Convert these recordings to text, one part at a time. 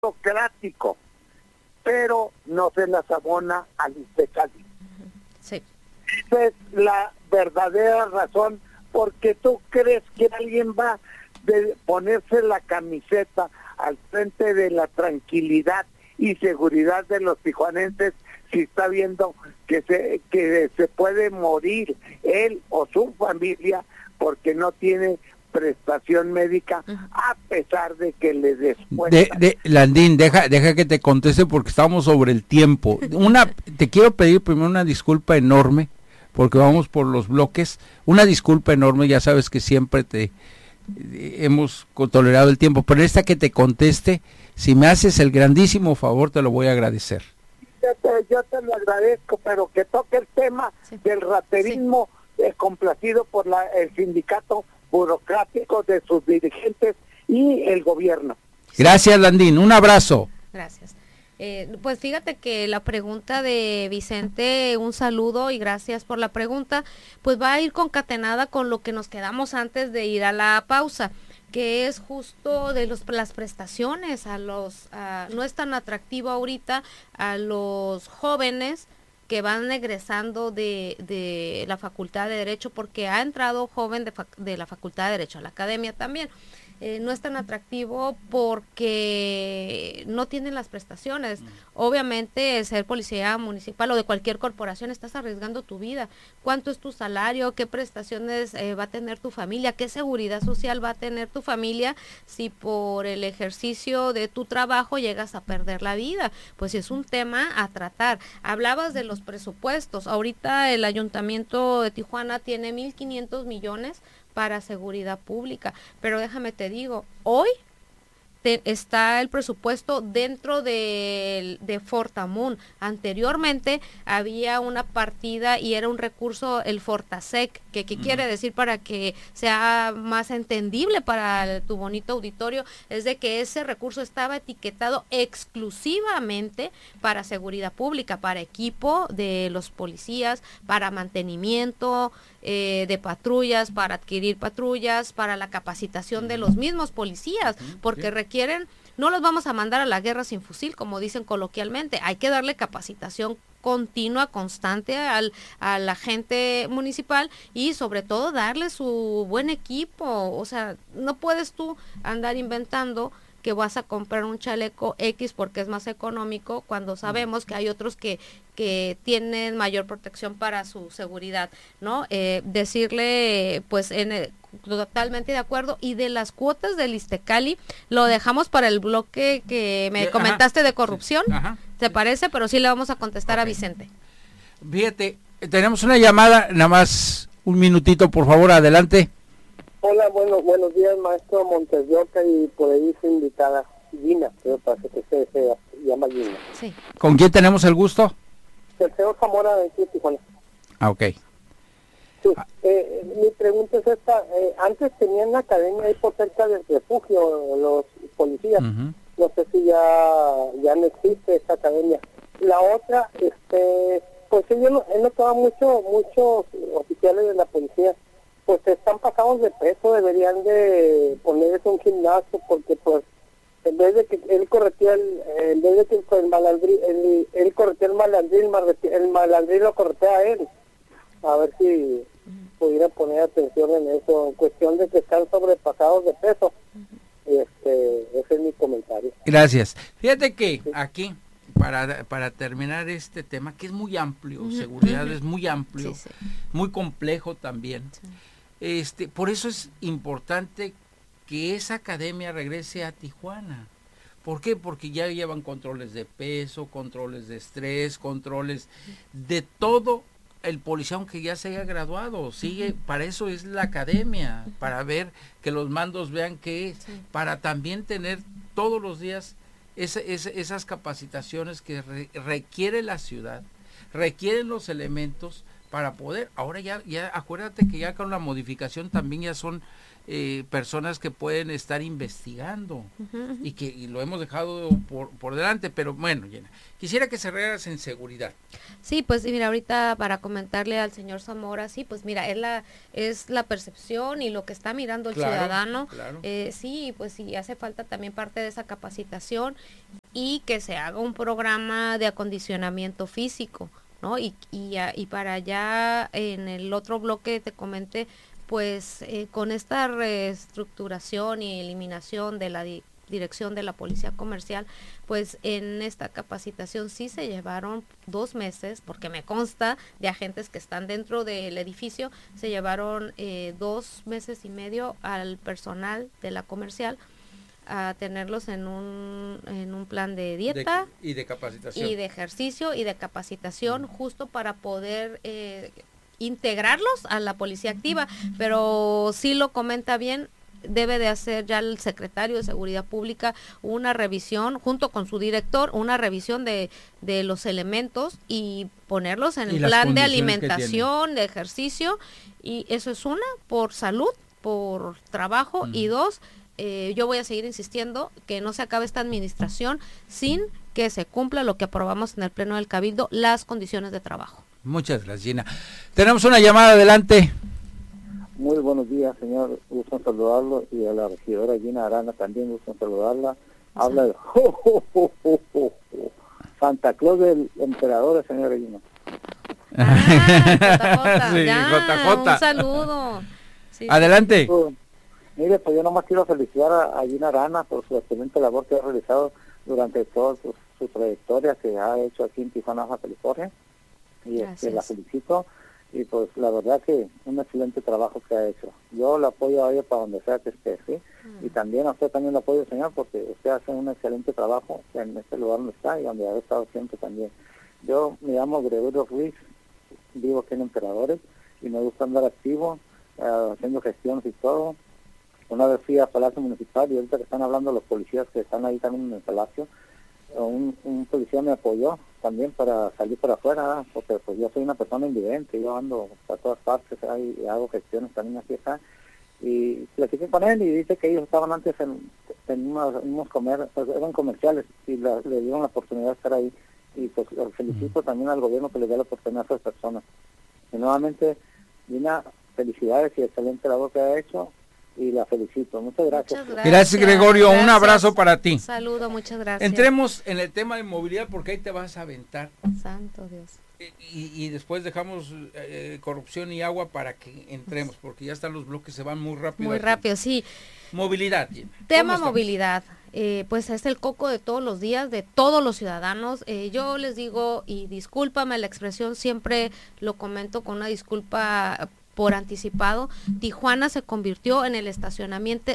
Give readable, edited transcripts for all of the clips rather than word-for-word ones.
burocrático, pero no se las abona al Iztacali. Sí. Esa es la verdadera razón, porque tú crees que alguien va a ponerse la camiseta al frente de la tranquilidad y seguridad de los tijuanenses si está viendo que se puede morir él o su familia porque no tiene prestación médica, a pesar de que le descuentan. Landín, deja que te conteste porque estamos sobre el tiempo. Te quiero pedir primero una disculpa enorme, porque vamos por los bloques. Una disculpa enorme, ya sabes que siempre hemos tolerado el tiempo, pero esta que te conteste, si me haces el grandísimo favor, te lo voy a agradecer. Yo te lo agradezco, pero que toque el tema del raterismo complacido por el sindicato burocrático de sus dirigentes y el gobierno. Gracias, Landín, un abrazo. Gracias. Pues fíjate que la pregunta de Vicente, un saludo y gracias por la pregunta, pues va a ir concatenada con lo que nos quedamos antes de ir a la pausa, que es justo de las prestaciones no es tan atractivo ahorita a los jóvenes que van egresando de la Facultad de Derecho, porque ha entrado joven de la Facultad de Derecho a la academia también. No es tan atractivo porque no tienen las prestaciones. Obviamente, ser policía municipal o de cualquier corporación, estás arriesgando tu vida. ¿Cuánto es tu salario? ¿Qué prestaciones va a tener tu familia? ¿Qué seguridad social va a tener tu familia si por el ejercicio de tu trabajo llegas a perder la vida? Pues es un tema a tratar. Hablabas de los presupuestos. Ahorita el Ayuntamiento de Tijuana tiene 1,500 millones para seguridad pública, pero déjame te digo, hoy está el presupuesto dentro de Fortamun. Anteriormente había una partida y era un recurso, el Fortasec, que quiere decir, para que sea más entendible para tu bonito auditorio, es de que ese recurso estaba etiquetado exclusivamente para seguridad pública, para equipo de los policías, para mantenimiento de patrullas, para adquirir patrullas, para la capacitación de los mismos policías, porque requieren, no los vamos a mandar a la guerra sin fusil, como dicen coloquialmente, hay que darle capacitación continua, constante a la gente municipal y sobre todo darle su buen equipo. O sea, no puedes tú andar inventando que vas a comprar un chaleco X porque es más económico cuando sabemos que hay otros que tienen mayor protección para su seguridad, ¿no? Decirle, pues, totalmente de acuerdo. Y de las cuotas del Iztacali, lo dejamos para el bloque que me comentaste de corrupción, ¿te parece? Pero sí le vamos a contestar a Vicente. Fíjate, tenemos una llamada, nada más un minutito, por favor, adelante. Hola, buenos días, maestro Montes de Oca, y por ahí su invitada, Gina, pero parece que se llama Gina. Sí. ¿Con quién tenemos el gusto? El señor Zamora de aquí, Tijuana. Ok. Sí, mi pregunta es esta, antes tenían una academia ahí por cerca del refugio, los policías, no sé si ya no existe esta academia. La otra, pues yo he notado muchos oficiales de la policía, pues están pasados de peso, deberían de ponerse un gimnasio, porque pues en vez de que él corretía el malandrín lo corretea a él. A ver si pudiera poner atención en eso, en cuestión de que están sobrepasados de peso. Ese es mi comentario. Gracias. Fíjate que aquí, para terminar este tema, que es muy amplio, seguridad es muy amplio, muy complejo también. Por eso es importante que esa academia regrese a Tijuana. ¿Por qué? Porque ya llevan controles de peso, controles de estrés, controles de todo. El policía, aunque ya se haya graduado, sigue, para eso es la academia, para ver que los mandos vean qué es, para también tener todos los días esas capacitaciones que requiere la ciudad, requieren los elementos para poder. Ahora ya acuérdate que ya con la modificación también ya son personas que pueden estar investigando y lo hemos dejado por delante, pero bueno, Gina, quisiera que cerraras en seguridad. Sí, pues mira, ahorita para comentarle al señor Zamora, sí, pues mira, es la percepción y lo que está mirando el ciudadano, sí, pues sí, hace falta también parte de esa capacitación y que se haga un programa de acondicionamiento físico, ¿no? Y para allá, en el otro bloque te comenté, pues con esta reestructuración y eliminación de la dirección de la policía comercial, pues en esta capacitación sí se llevaron 2 meses, porque me consta de agentes que están dentro del edificio, se llevaron 2 meses y medio al personal de la comercial a tenerlos en un plan de dieta y de capacitación y de ejercicio y de capacitación, justo para poder integrarlos a la policía activa, pero sí lo comenta bien, debe de hacer ya el secretario de Seguridad Pública una revisión, junto con su director, una revisión de los elementos y ponerlos en el plan de alimentación, de ejercicio, y eso es una, por salud, por trabajo, y 2, yo voy a seguir insistiendo que no se acabe esta administración sin que se cumpla lo que aprobamos en el Pleno del Cabildo, las condiciones de trabajo. Muchas gracias, Gina. Tenemos una llamada, adelante. Muy buenos días, señor. Gusto en saludarlo, y a la regidora Gina Arana también gusto en saludarla. Habla de Santa Claus del emperador, señora Gina. JJ, sí, ya, JJ. un saludo. Sí, adelante. Mire, pues yo nomás quiero felicitar a Gina Arana por su excelente labor que ha realizado durante toda su trayectoria que ha hecho aquí en Tijuana, Baja California. Y la felicito, y pues la verdad que un excelente trabajo que ha hecho. Yo la apoyo a ella para donde sea que esté, ¿sí? Y también a usted también la apoyo, señor, porque usted hace un excelente trabajo en este lugar donde está y donde ha estado siempre también. Yo me llamo Gregorio Ruiz, vivo aquí en Emperadores, y me gusta andar activo, haciendo gestiones y todo. Una vez fui a Palacio Municipal, y ahorita que están hablando los policías que están ahí también en el Palacio, un policía me apoyó también para salir para afuera, porque pues yo soy una persona invidente, yo ando a todas partes y hago gestiones también aquí acá, y platiqué con él y dice que ellos estaban antes en unos eran comerciales, y le dieron la oportunidad de estar ahí, y pues felicito también al gobierno que le dé la oportunidad a esas personas. Y nuevamente, Gina, felicidades y excelente labor que ha hecho, y la felicito. Muchas gracias. Gracias, Gregorio. Gracias. Un abrazo para ti. Saludo, muchas gracias. Entremos en el tema de movilidad, porque ahí te vas a aventar. Santo Dios. Y después dejamos corrupción y agua para que entremos, porque ya están los bloques, se van muy rápido. Muy rápido, sí. Movilidad. Tema movilidad. Pues es el coco de todos los días, de todos los ciudadanos. Yo les digo, y discúlpame la expresión, siempre lo comento con una disculpa por anticipado, Tijuana se convirtió en el estacionamiento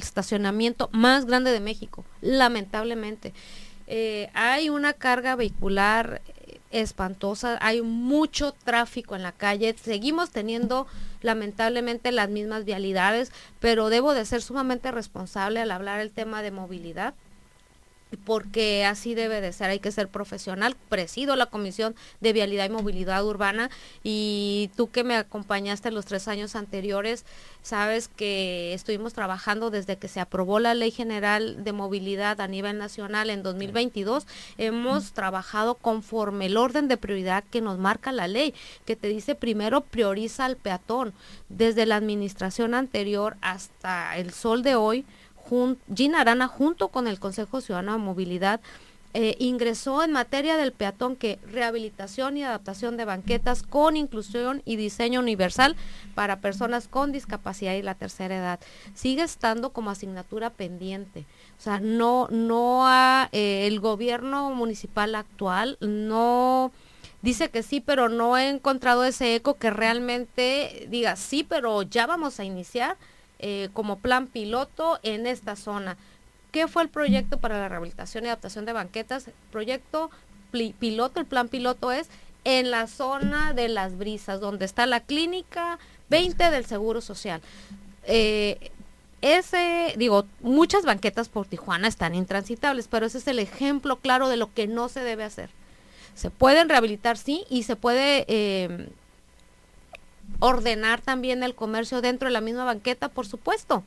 más grande de México, lamentablemente. Hay una carga vehicular espantosa, hay mucho tráfico en la calle, seguimos teniendo lamentablemente las mismas vialidades, pero debo de ser sumamente responsable al hablar el tema de movilidad, porque así debe de ser, hay que ser profesional. Presido la Comisión de Vialidad y Movilidad Urbana, y tú que me acompañaste los 3 años anteriores, sabes que estuvimos trabajando desde que se aprobó la Ley General de Movilidad a nivel nacional en 2022, hemos trabajado conforme el orden de prioridad que nos marca la ley, que te dice primero prioriza al peatón. Desde la administración anterior hasta el sol de hoy, Gina Arana, junto con el Consejo Ciudadano de Movilidad, ingresó en materia del peatón que rehabilitación y adaptación de banquetas con inclusión y diseño universal para personas con discapacidad y la tercera edad. Sigue estando como asignatura pendiente. O sea, el gobierno municipal actual no dice que sí, pero no he encontrado ese eco que realmente diga sí, pero ya vamos a iniciar como plan piloto en esta zona. ¿Qué fue el proyecto para la rehabilitación y adaptación de banquetas? Proyecto piloto, el plan piloto es en la zona de Las Brisas, donde está la clínica 20 del Seguro Social. Muchas banquetas por Tijuana están intransitables, pero ese es el ejemplo claro de lo que no se debe hacer. Se pueden rehabilitar, sí, y se puede ordenar también el comercio dentro de la misma banqueta, por supuesto,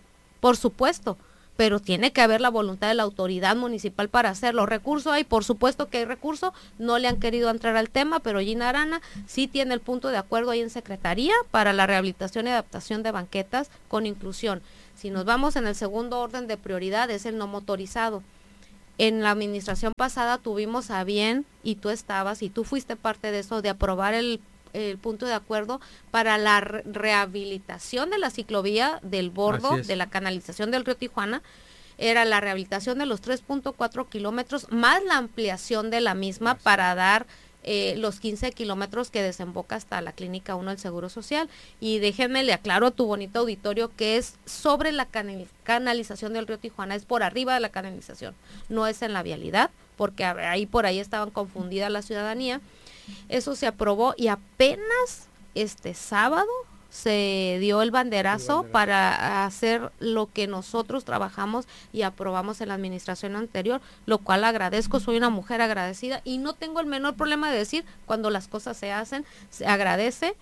pero tiene que haber la voluntad de la autoridad municipal para hacerlo. Recursos hay, por supuesto que hay recursos, no le han querido entrar al tema, pero Gina Arana sí tiene el punto de acuerdo ahí en Secretaría para la rehabilitación y adaptación de banquetas con inclusión. Si nos vamos en el segundo orden de prioridad, es el no motorizado. En la administración pasada tuvimos a bien, y tú estabas, y tú fuiste parte de eso, de aprobar el punto de acuerdo para la rehabilitación de la ciclovía del bordo de la canalización del río Tijuana. Era la rehabilitación de los 3.4 kilómetros más la ampliación de la misma para dar los 15 kilómetros que desemboca hasta la Clínica 1 del Seguro Social. Y déjenme, le aclaro a tu bonito auditorio que es sobre la canalización del río Tijuana, es por arriba de la canalización, no es en la vialidad, porque por ahí estaban confundida la ciudadanía. Eso se aprobó y apenas este sábado se dio el banderazo para hacer lo que nosotros trabajamos y aprobamos en la administración anterior, lo cual agradezco, soy una mujer agradecida y no tengo el menor problema de decir cuando las cosas se hacen, se agradece,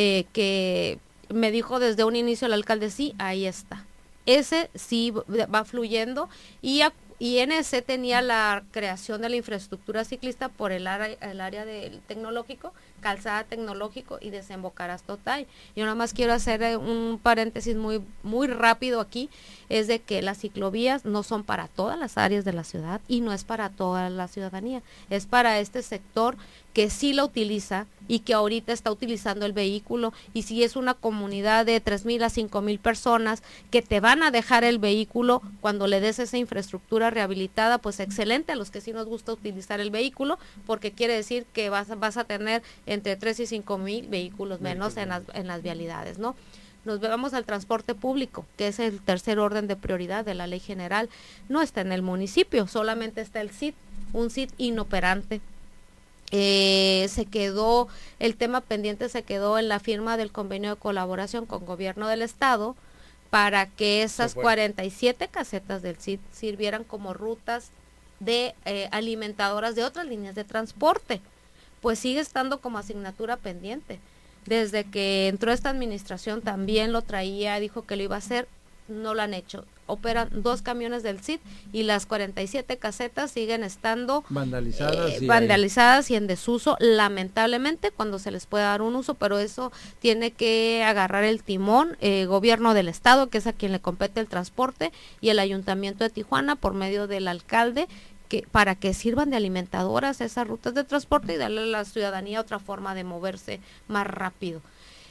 que me dijo desde un inicio el alcalde, sí, ahí está. Ese sí va fluyendo y ese tenía la creación de la infraestructura ciclista por el área del tecnológico, calzada tecnológico y desembocar hasta Otay. Yo nada más quiero hacer un paréntesis muy, muy rápido aquí, es de que las ciclovías no son para todas las áreas de la ciudad y no es para toda la ciudadanía, es para este sector que sí la utiliza y que ahorita está utilizando el vehículo, y si es una comunidad de 3,000 a 5,000 personas que te van a dejar el vehículo cuando le des esa infraestructura rehabilitada, pues excelente, a los que sí nos gusta utilizar el vehículo, porque quiere decir que vas a tener entre 3 y 5,000 vehículos menos en las vialidades, ¿no? Nos vamos al transporte público, que es el tercer orden de prioridad de la ley general. No está en el municipio, solamente está el CID, un CID inoperante. Se quedó, el tema pendiente se quedó en la firma del convenio de colaboración con gobierno del estado para que esas 47 casetas del CID sirvieran como rutas de alimentadoras de otras líneas de transporte. Pues sigue estando como asignatura pendiente. Desde que entró esta administración también lo traía, dijo que lo iba a hacer, no lo han hecho. Operan 2 camiones del CID y las 47 casetas siguen estando vandalizadas y en desuso, lamentablemente, cuando se les puede dar un uso, pero eso tiene que agarrar el timón, gobierno del estado, que es a quien le compete el transporte, y el ayuntamiento de Tijuana por medio del alcalde, para que sirvan de alimentadoras esas rutas de transporte y darle a la ciudadanía otra forma de moverse más rápido.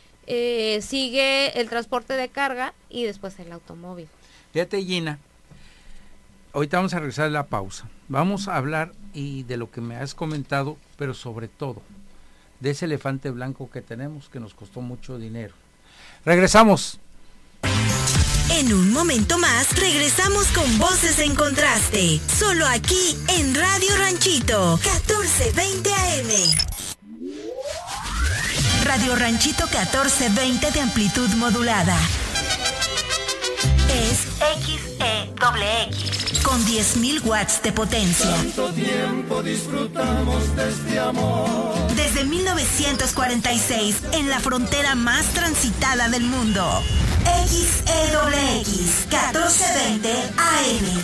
Sigue el transporte de carga y después el automóvil. Fíjate, Gina, ahorita vamos a regresar a la pausa. Vamos a hablar y de lo que me has comentado, pero sobre todo de ese elefante blanco que tenemos que nos costó mucho dinero. Regresamos. En un momento más regresamos con Voces en Contraste, solo aquí en Radio Ranchito 1420 AM. Radio Ranchito 1420 de amplitud modulada. Es XEXX con 10,000 watts de potencia. Tanto tiempo disfrutamos de este amor. Desde 1946, en la frontera más transitada del mundo. XEXX 1420 AM.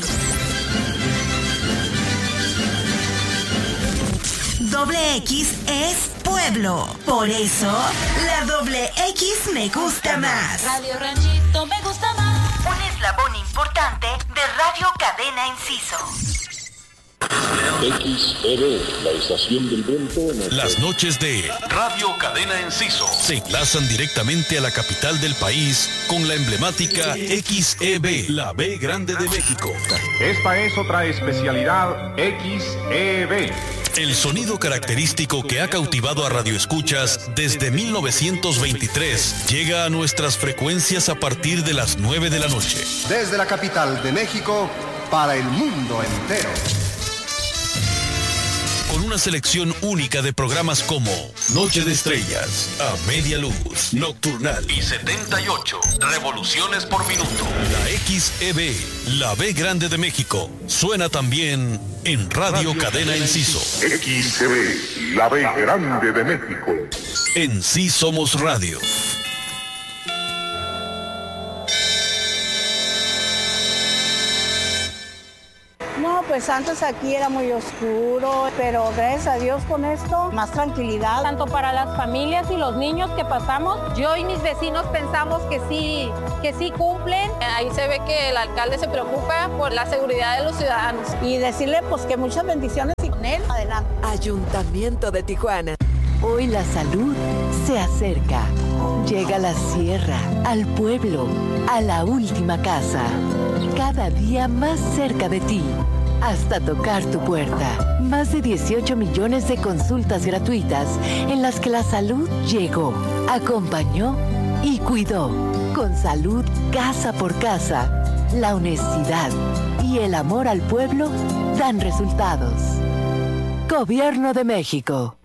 Doble X es pueblo. Por eso, la doble X me gusta más. Radio Ranchito me gusta más. Un eslabón importante de Radio Cadena Enciso. XEB, la estación del viento. Las noches de Radio Cadena Enciso se enlazan directamente a la capital del país con la emblemática XEB, la B grande de México. Esta es otra especialidad XEB. El sonido característico que ha cautivado a radioescuchas desde 1923 llega a nuestras frecuencias a partir de las 9 de la noche. Desde la capital de México para el mundo entero. Con una selección única de programas como Noche de Estrellas, A Media Luz, Nocturnal y 78 revoluciones por minuto. La XEB, la B grande de México, suena también en Radio Cadena Enciso. XEB, la B grande de México. En Sí Somos Radio. Pues antes aquí era muy oscuro, pero gracias a Dios con esto, más tranquilidad. Tanto para las familias y los niños que pasamos, yo y mis vecinos pensamos que sí cumplen. Ahí se ve que el alcalde se preocupa por la seguridad de los ciudadanos. Y decirle pues que muchas bendiciones y con él, adelante. Ayuntamiento de Tijuana. Hoy la salud se acerca. Llega a la sierra, al pueblo, a la última casa. Cada día más cerca de ti. Hasta tocar tu puerta. Más de 18 millones de consultas gratuitas en las que la salud llegó, acompañó y cuidó. Con salud casa por casa, la honestidad y el amor al pueblo dan resultados. Gobierno de México.